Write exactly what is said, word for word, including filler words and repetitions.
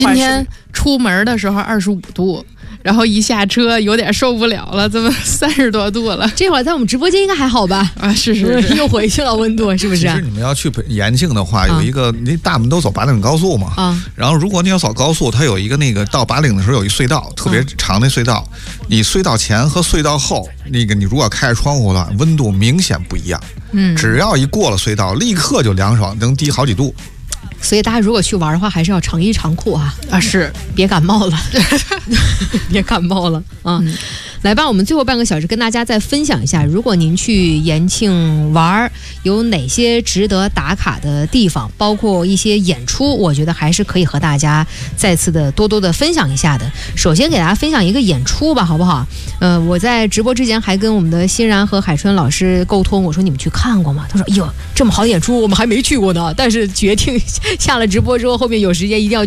今天出门的时候二十五度。然后一下车有点受不了了，怎么三十多度了？ 这会儿在我们直播间应该还好吧？ 啊，是是是， 又回去了温度，是不是？ 其实你们要去延庆的话，有一个、啊、你大部分都走八岭高速嘛，啊，然后如果你要走高速，它有一个那个到八岭的时候有一隧道，特别长的隧道，嗯、你隧道前和隧道后，那个你如果开着窗户的话，温度明显不一样。嗯，只要一过了隧道，立刻就凉爽，能低好几度。 所以大家如果去玩的话，还是要长衣长裤啊啊，是别感冒了，别感冒了啊！嗯、来吧，我们最后半个小时跟大家再分享一下，如果您去延庆玩，有哪些值得打卡的地方，包括一些演出，我觉得还是可以和大家再次的多多的分享一下的。首先给大家分享一个演出吧，好不好？呃，我在直播之前还跟我们的欣然和海春老师沟通，我说你们去看过吗？他说：“哎呦，这么好的演出我们还没去过呢，但是决定。”下了直播之后，后面有时间一定要去。